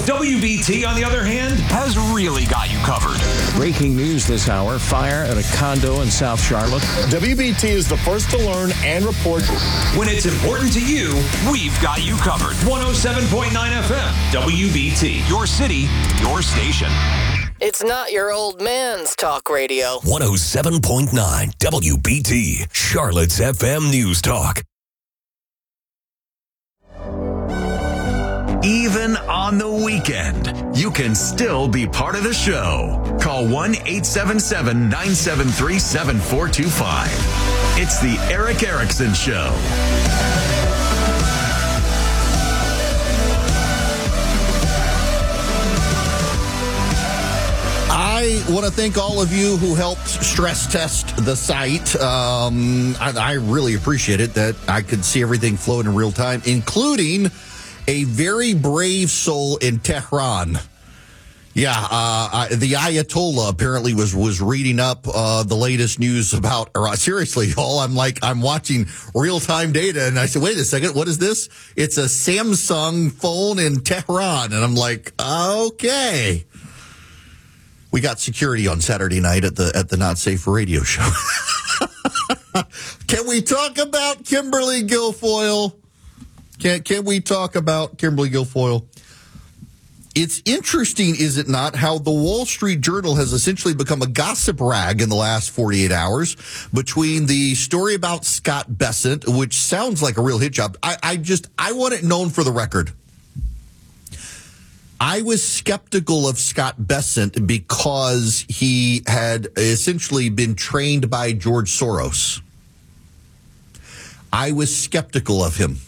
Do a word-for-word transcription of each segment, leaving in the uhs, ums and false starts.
W B T, on the other hand, has really got you covered. Breaking news this hour, fire at a condo in South Charlotte. W B T is the first to learn and report. When it's important to you, we've got you covered. one oh seven point nine F M, W B T, your city, your station. It's not your old man's talk radio. one oh seven point nine W B T, Charlotte's F M News Talk. Even on the weekend, you can still be part of the show. Call one eight seven seven, nine seven three, seven four two five. It's the Erick Erickson Show. I want to thank all of you who helped stress test the site. Um, I, I really appreciate it that I could see everything float in real time, including a very brave soul in Tehran. Yeah, uh, I, the Ayatollah apparently was was reading up uh, the latest news about Iran. Seriously, y'all, I'm like, I'm watching real-time data, and I said, wait a second, what is this? It's a Samsung phone in Tehran. And I'm like, okay. We got security on Saturday night at the at the Not Safe for Radio show. Can we talk about Kimberly Guilfoyle? Can can we talk about Kimberly Guilfoyle? It's interesting, is it not, how the Wall Street Journal has essentially become a gossip rag in the last forty-eight hours between the story about Scott Bessent, which sounds like a real hit job. I, I just, I want it known for the record. I was skeptical of Scott Bessent because he had essentially been trained by George Soros. I was skeptical of him.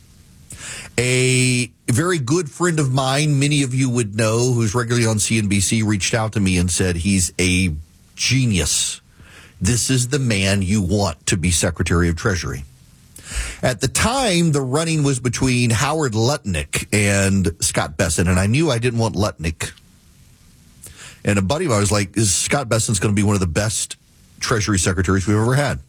A very good friend of mine, many of you would know, who's regularly on C N B C, reached out to me and said he's a genius. This is the man you want to be Secretary of Treasury. At the time, the running was between Howard Lutnick and Scott Bessent, and I knew I didn't want Lutnick. And a buddy of mine was like, is Scott Bessent's going to be one of the best Treasury secretaries we've ever had.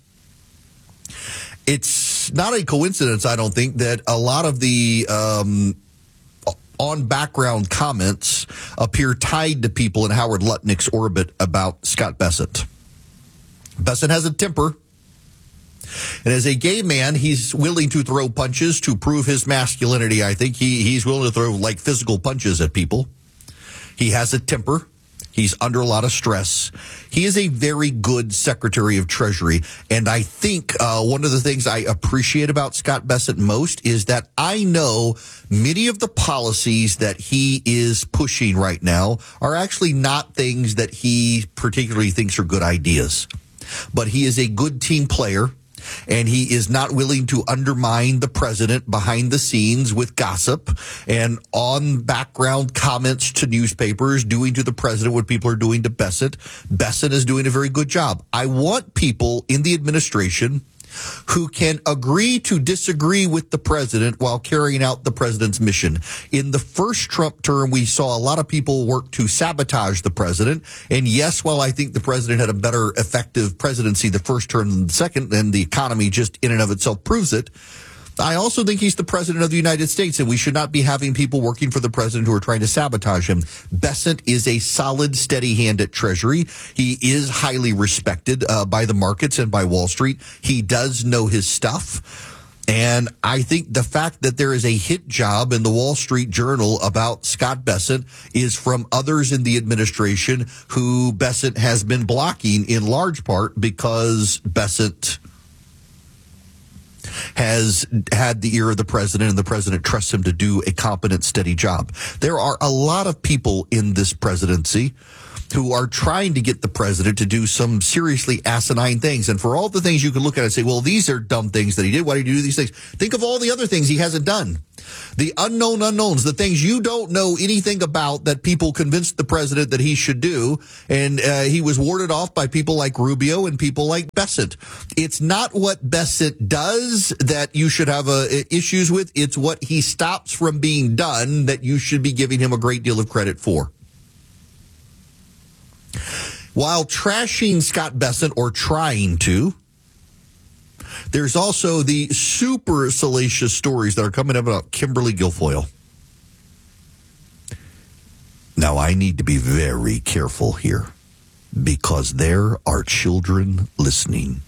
It's not a coincidence, I don't think, that a lot of the um, on-background comments appear tied to people in Howard Lutnick's orbit about Scott Bessent. Bessent has a temper. And as a gay man, he's willing to throw punches to prove his masculinity. I think he he's willing to throw like physical punches at people. He has a temper. He's under a lot of stress. He is a very good Secretary of Treasury. And I think uh, one of the things I appreciate about Scott Bessent most is that I know many of the policies that he is pushing right now are actually not things that he particularly thinks are good ideas. But he is a good team player. And he is not willing to undermine the president behind the scenes with gossip and on background comments to newspapers, doing to the president what people are doing to Bessent. Bessent is doing a very good job. I want people in the administration who can agree to disagree with the president while carrying out the president's mission. In the first Trump term, we saw a lot of people work to sabotage the president. And yes, while I think the president had a better effective presidency the first term than the second, and the economy just in and of itself proves it, I also think he's the president of the United States, and we should not be having people working for the president who are trying to sabotage him. Bessent is a solid, steady hand at Treasury. He is highly respected uh, by the markets and by Wall Street. He does know his stuff. And I think the fact that there is a hit job in the Wall Street Journal about Scott Bessent is from others in the administration who Bessent has been blocking in large part because Bessent has had the ear of the president, and the president trusts him to do a competent, steady job. There are a lot of people in this presidency who are trying to get the president to do some seriously asinine things. And for all the things you can look at and say, well, these are dumb things that he did. Why did he do these things? Think of all the other things he hasn't done. The unknown unknowns, the things you don't know anything about that people convinced the president that he should do. And uh, he was warded off by people like Rubio and people like Bessent. It's not what Bessent does that you should have uh, issues with. It's what he stops from being done that you should be giving him a great deal of credit for. While trashing Scott Bessent, or trying to, there's also the super salacious stories that are coming up about Kimberly Guilfoyle. Now, I need to be very careful here because there are children listening.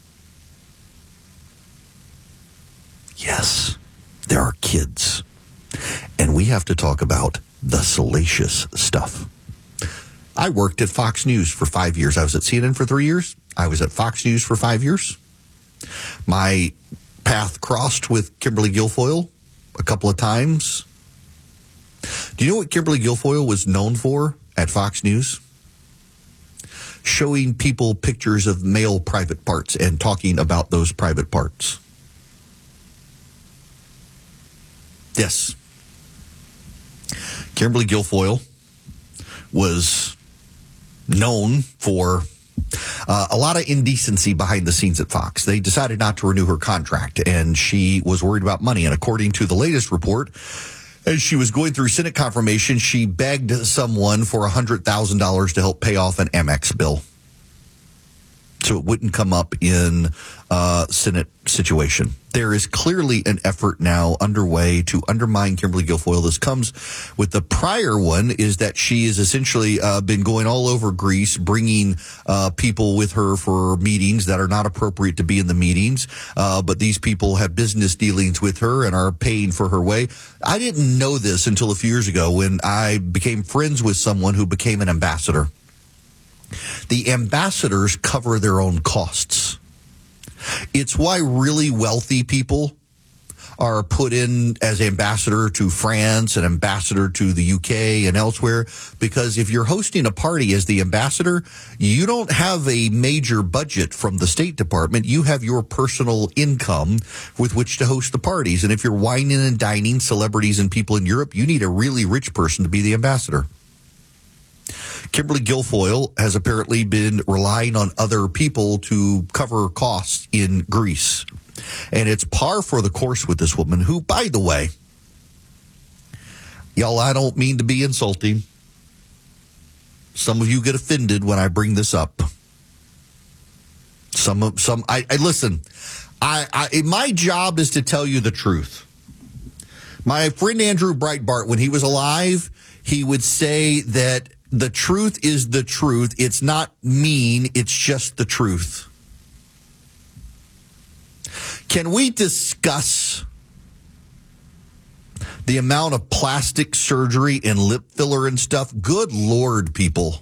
Yes, there are kids. And we have to talk about the salacious stuff. I worked at Fox News for five years. I was at C N N for three years. I was at Fox News for five years. My path crossed with Kimberly Guilfoyle a couple of times. Do you know what Kimberly Guilfoyle was known for at Fox News? Showing people pictures of male private parts and talking about those private parts. Yes. Kimberly Guilfoyle was known for uh, a lot of indecency behind the scenes at Fox. They decided not to renew her contract, and she was worried about money. And according to the latest report, as she was going through Senate confirmation, she begged someone for one hundred thousand dollars to help pay off an Amex bill, so it wouldn't come up in uh Senate situation. There is clearly an effort now underway to undermine Kimberly Guilfoyle. This comes with the prior one, is that she has essentially uh, been going all over Greece, bringing uh, people with her for meetings that are not appropriate to be in the meetings. Uh, but these people have business dealings with her and are paying for her way. I didn't know this until a few years ago when I became friends with someone who became an ambassador. The ambassadors cover their own costs. It's why really wealthy people are put in as ambassador to France and ambassador to the U K and elsewhere, because if you're hosting a party as the ambassador, you don't have a major budget from the State Department. You have your personal income with which to host the parties. And if you're wining and dining celebrities and people in Europe, you need a really rich person to be the ambassador. Kimberly Guilfoyle has apparently been relying on other people to cover costs in Greece. And it's par for the course with this woman who, by the way, y'all, I don't mean to be insulting. Some of you get offended when I bring this up. Some of some I, I listen, I, I my job is to tell you the truth. My friend Andrew Breitbart, when he was alive, he would say that the truth is the truth. It's not mean. It's just the truth. Can we discuss the amount of plastic surgery and lip filler and stuff? Good Lord, people.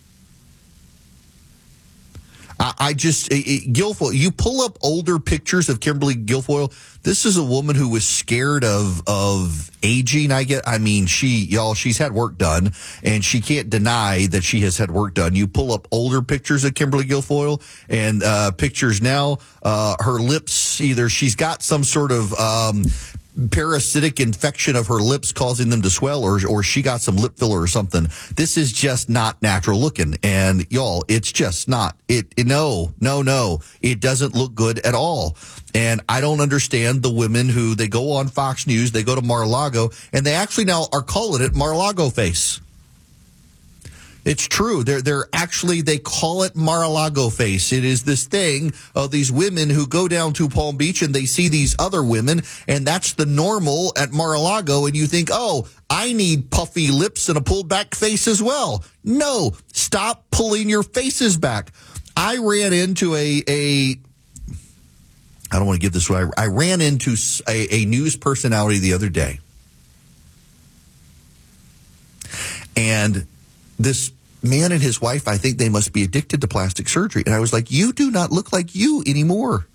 I, I just, it, it, Guilfoyle, you pull up older pictures of Kimberly Guilfoyle. This is a woman who was scared of of aging. I get, I mean, she, y'all, she's had work done, and she can't deny that she has had work done. You pull up older pictures of Kimberly Guilfoyle and uh, pictures now, uh, her lips, either she's got some sort of um, parasitic infection of her lips causing them to swell, or or she got some lip filler or something. This is just not natural looking, and y'all, it's just not. It, it no, no, no. It doesn't look good at all. And I don't understand the women who, they go on Fox News, they go to Mar-a-Lago, and they actually now are calling it Mar-a-Lago face. It's true. They're they're actually, they call it Mar-a-Lago face. It is this thing of these women who go down to Palm Beach and they see these other women, and that's the normal at Mar-a-Lago, and you think, oh, I need puffy lips and a pulled back face as well. No, stop pulling your faces back. I ran into a a I don't want to give this away. I ran into a, a news personality the other day, and this man and his wife, I think they must be addicted to plastic surgery. And I was like, you do not look like you anymore.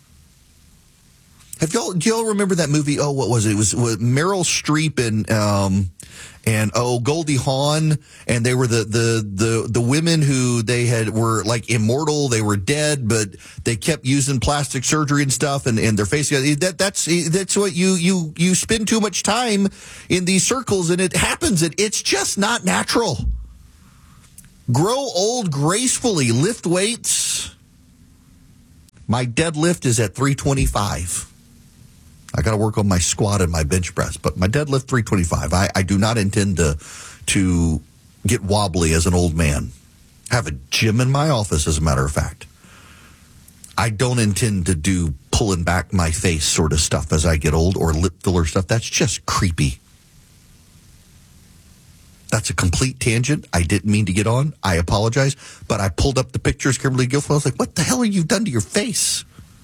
Have y'all, do y'all remember that movie? Oh, what was it? It was with Meryl Streep and, um, and oh, Goldie Hawn. And they were the, the, the, the women who they had were like immortal. They were dead, but they kept using plastic surgery and stuff, and, and their face. That, that's, that's what you, you, you spend too much time in these circles, and it happens. And it's just not natural. Grow old gracefully. Lift weights. My deadlift is at three twenty-five. I got to work on my squat and my bench press, but my deadlift three twenty-five. I, I do not intend to to get wobbly as an old man. I have a gym in my office, as a matter of fact. I don't intend to do pulling back my face sort of stuff as I get old, or lip filler stuff. That's just creepy. That's a complete tangent. I didn't mean to get on. I apologize. But I pulled up the pictures, Kimberly Guilfoyle. I was like, what the hell have you done to your face?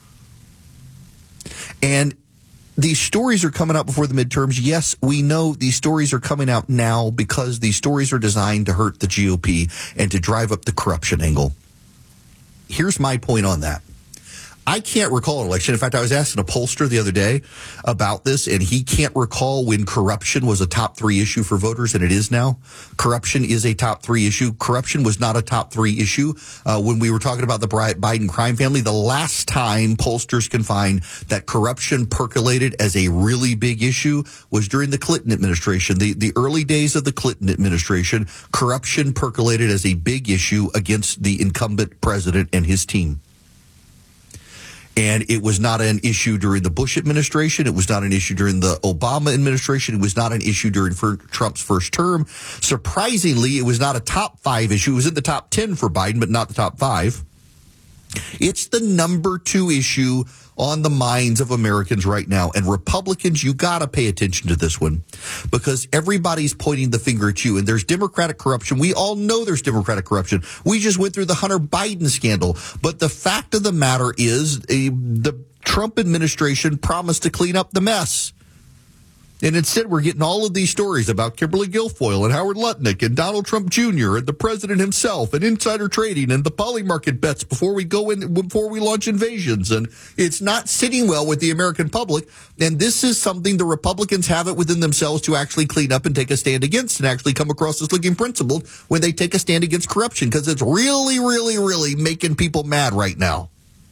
And these stories are coming out before the midterms. Yes, we know these stories are coming out now because these stories are designed to hurt the G O P and to drive up the corruption angle. Here's my point on that. I can't recall an election. In fact, I was asking a pollster the other day about this, and he can't recall when corruption was a top three issue for voters, and it is now. Corruption is a top three issue. Corruption was not a top three issue uh, when we were talking about the Biden crime family. The last time pollsters can find that corruption percolated as a really big issue was during the Clinton administration. The, the early days of the Clinton administration, corruption percolated as a big issue against the incumbent president and his team. And it was not an issue during the Bush administration. It was not an issue during the Obama administration. It was not an issue during Trump's first term. Surprisingly, it was not a top five issue. It was in the top ten for Biden, but not the top five. It's the number two issue on the minds of Americans right now. And Republicans, you got to pay attention to this one because everybody's pointing the finger at you. And there's Democratic corruption. We all know there's Democratic corruption. We just went through the Hunter Biden scandal. But the fact of the matter is a, the Trump administration promised to clean up the mess. And instead, we're getting all of these stories about Kimberly Guilfoyle and Howard Lutnick and Donald Trump Junior and the president himself and insider trading and the poly market bets before we go in, before we launch invasions. And it's not sitting well with the American public. And this is something the Republicans have it within themselves to actually clean up and take a stand against and actually come across as looking principled when they take a stand against corruption because it's really, really, really making people mad right now.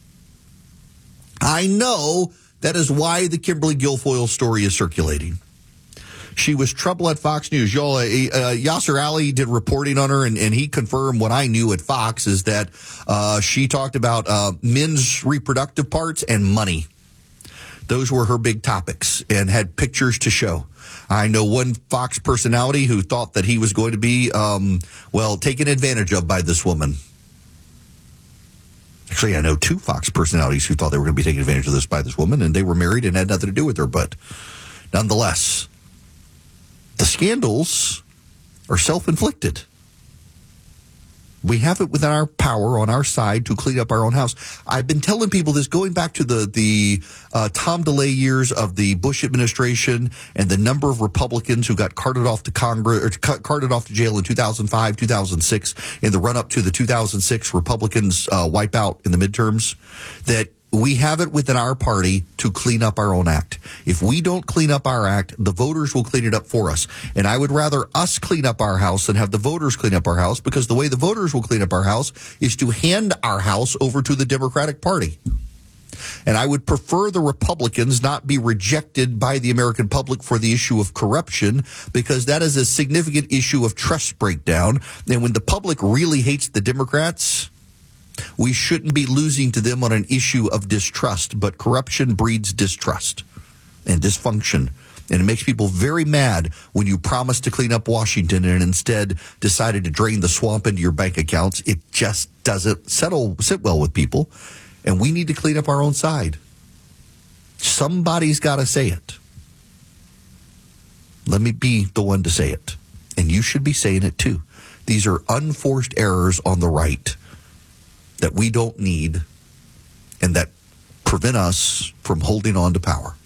I know that is why the Kimberly Guilfoyle story is circulating. She was trouble at Fox News. Y'all, uh, uh, Yasser Ali did reporting on her, and, and he confirmed what I knew at Fox is that uh, she talked about uh, men's reproductive parts and money. Those were her big topics and had pictures to show. I know one Fox personality who thought that he was going to be, um, well, taken advantage of by this woman. Actually, I know two Fox personalities who thought they were going to be taken advantage of this by this woman, and they were married and had nothing to do with her. But nonetheless, the scandals are self-inflicted. We have it within our power on our side to clean up our own house. I've been telling people this going back to the the uh, Tom DeLay years of the Bush administration and the number of Republicans who got carted off to Congress or carted off to jail in two thousand five, two thousand six, in the run up to the two thousand six Republicans uh, wipeout in the midterms. That we have it within our party to clean up our own act. If we don't clean up our act, the voters will clean it up for us. And I would rather us clean up our house than have the voters clean up our house, because the way the voters will clean up our house is to hand our house over to the Democratic Party. And I would prefer the Republicans not be rejected by the American public for the issue of corruption, because that is a significant issue of trust breakdown. And when the public really hates the Democrats, we shouldn't be losing to them on an issue of distrust, but corruption breeds distrust and dysfunction. And it makes people very mad when you promise to clean up Washington and instead decided to drain the swamp into your bank accounts. It just doesn't settle, sit well with people. And we need to clean up our own side. Somebody's got to say it. Let me be the one to say it. And you should be saying it too. These are unforced errors on the right that we don't need and that prevent us from holding on to power.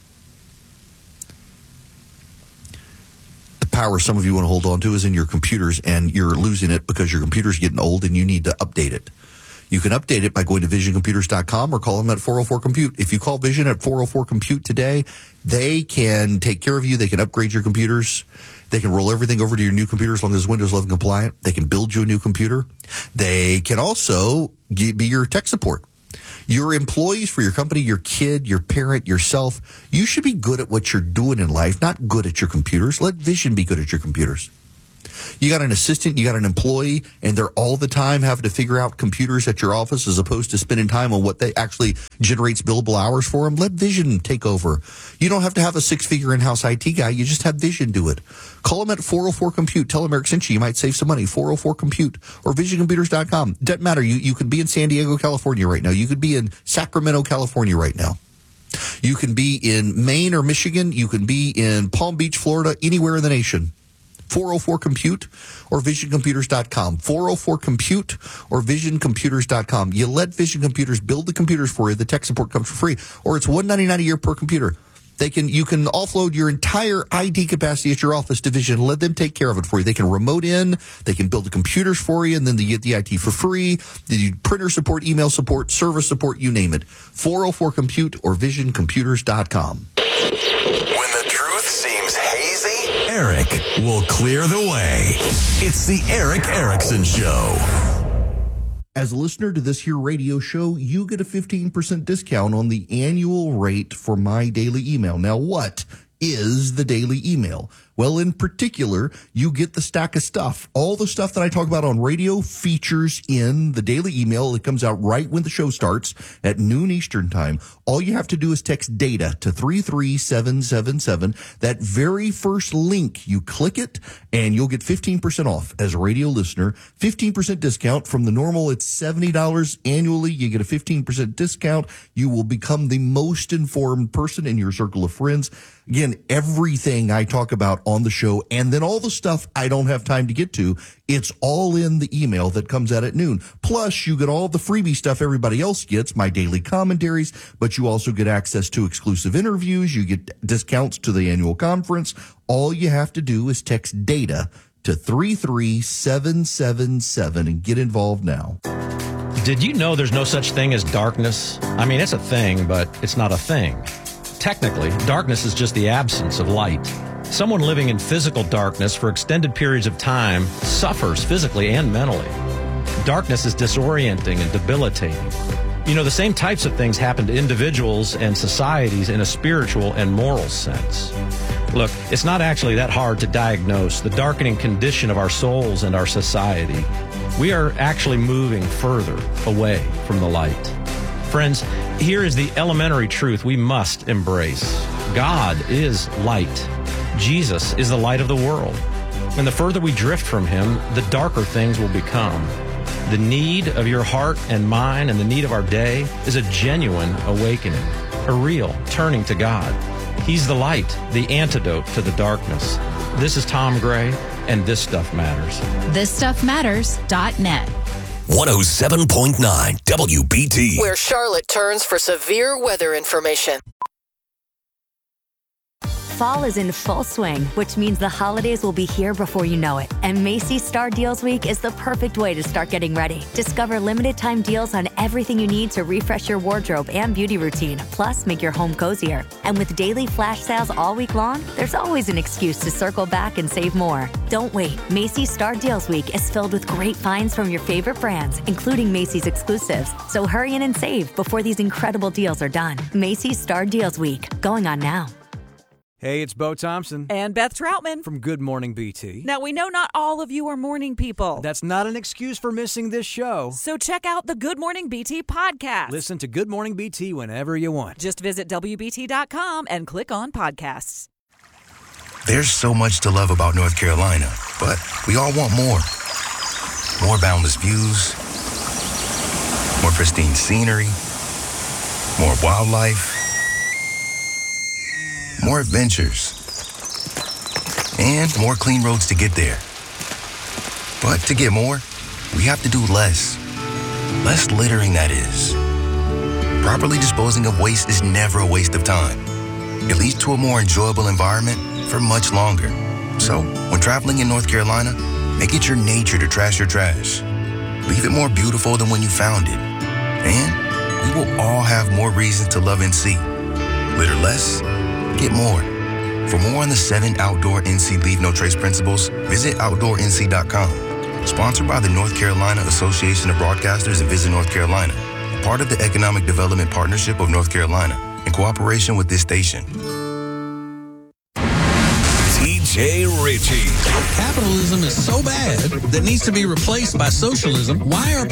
The power some of you want to hold on to is in your computers, and you're losing it because your computer's getting old and you need to update it. You can update it by going to vision computers dot com or call them at four oh four compute. If you call Vision at four oh four compute today, they can take care of you. They can upgrade your computers. They can roll everything over to your new computer as long as it's Windows eleven compliant. They can build you a new computer. They can also be your tech support. Your employees for your company, your kid, your parent, yourself, you should be good at what you're doing in life, not good at your computers. Let Vision be good at your computers. You got an assistant, you got an employee, and they're all the time having to figure out computers at your office as opposed to spending time on what they actually generates billable hours for them. Let Vision take over. You don't have to have a six-figure in-house I T guy. You just have Vision do it. Call them at four oh four compute. Tell them Eric sent you. You might save some money. four oh four compute or vision computers dot com. Doesn't matter. You, you could be in San Diego, California right now. You could be in Sacramento, California right now. You can be in Maine or Michigan. You can be in Palm Beach, Florida, anywhere in the nation. four oh four compute or vision computers dot com. four oh four compute or vision computers dot com. You let Vision Computers build the computers for you. The tech support comes for free, or it's one hundred ninety-nine dollars a year per computer. They can, you can offload your entire I T capacity at your office division. Let them take care of it for you. They can remote in, they can build the computers for you, and then they get the I T for free. They do printer support, email support, service support, you name it. four oh four compute or vision computers dot com. When the truth seems hazy, Eric will clear the way. It's the Eric Erickson Show. As a listener to this here radio show, you get a fifteen percent discount on the annual rate for my daily email. Now, what is the daily email? Well, in particular, you get the stack of stuff. All the stuff that I talk about on radio features in the daily email. It comes out right when the show starts at noon Eastern time. All you have to do is text DATA to three three seven seven seven. That very first link, you click it, and you'll get fifteen percent off as a radio listener. fifteen percent discount from the normal. It's seventy dollars annually. You get a fifteen percent discount. You will become the most informed person in your circle of friends. Again, everything I talk about on the show, and then all the stuff I don't have time to get to, it's all in the email that comes out at noon. Plus, you get all the freebie stuff everybody else gets, my daily commentaries, but you also get access to exclusive interviews. You get discounts to the annual conference. All you have to do is text DATA to three three seven seven seven and get involved now. Did you know there's no such thing as darkness? I mean, it's a thing, but it's not a thing. Technically, darkness is just the absence of light. Someone living in physical darkness for extended periods of time suffers physically and mentally. Darkness is disorienting and debilitating. You know, the same types of things happen to individuals and societies in a spiritual and moral sense. Look, it's not actually that hard to diagnose the darkening condition of our souls and our society. We are actually moving further away from the light. Friends, here is the elementary truth we must embrace. God is light. Jesus is the light of the world. And the further we drift from him, the darker things will become. The need of your heart and mine and the need of our day is a genuine awakening, a real turning to God. He's the light, the antidote to the darkness. This is Tom Gray, and This Stuff Matters. this stuff matters dot net. one oh seven point nine W B T. Where Charlotte turns for severe weather information. Fall is in full swing, which means the holidays will be here before you know it. And Macy's Star Deals Week is the perfect way to start getting ready. Discover limited time deals on everything you need to refresh your wardrobe and beauty routine, plus make your home cozier. And with daily flash sales all week long, there's always an excuse to circle back and save more. Don't wait. Macy's Star Deals Week is filled with great finds from your favorite brands, including Macy's exclusives. So hurry in and save before these incredible deals are done. Macy's Star Deals Week, going on now. Hey, it's Bo Thompson. And Beth Troutman. From Good Morning B T. Now, we know not all of you are morning people. That's not an excuse for missing this show. So check out the Good Morning B T podcast. Listen to Good Morning B T whenever you want. Just visit W B T dot com and click on podcasts. There's so much to love about North Carolina, but we all want more. More boundless views, more pristine scenery, more wildlife, more adventures, and more clean roads to get there. But to get more, we have to do less. Less littering, that is. Properly disposing of waste is never a waste of time. It leads to a more enjoyable environment for much longer. So, when traveling in North Carolina, make it your nature to trash your trash. Leave it more beautiful than when you found it. And we will all have more reasons to love N C. Litter less, get more. For more on the seven outdoor N C Leave No Trace principles, visit outdoor N C dot com. Sponsored by the North Carolina Association of Broadcasters and Visit North Carolina, part of the Economic Development Partnership of North Carolina, in cooperation with this station. T J Ritchie. Capitalism is so bad that it needs to be replaced by socialism. Why are